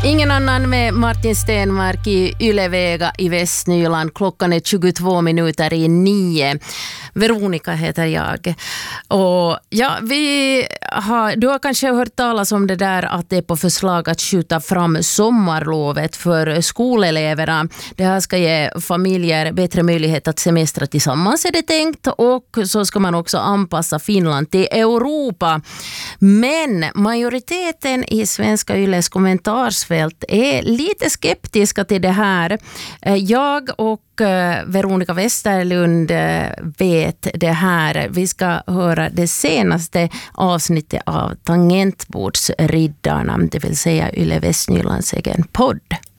Ingen annan med Martin Stenmark i Ylevega i Västnyland. Klockan är 22:09. Veronica heter jag. Och ja, du har kanske hört talas om det där att det är på förslag att skjuta fram sommarlovet för skoleleverna. Det här ska ge familjer bättre möjlighet att semestra tillsammans, är det tänkt. Och så ska man också anpassa Finland till Europa. Men majoriteten i Svenska Yles kommentarsfält är lite skeptiska till det här. Jag och Veronica Westerlund vet det här. Vi ska höra det senaste avsnittet av Tangentbordsriddarna, det vill säga Yle Västnylands egen podd.